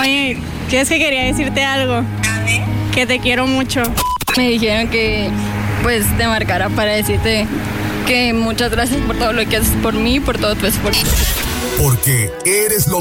Oye, es que quería decirte algo. Que te quiero mucho. Me dijeron que pues te marcara para decirte que muchas gracias por todo lo que haces por mí, por todo tu esfuerzo. Porque eres lo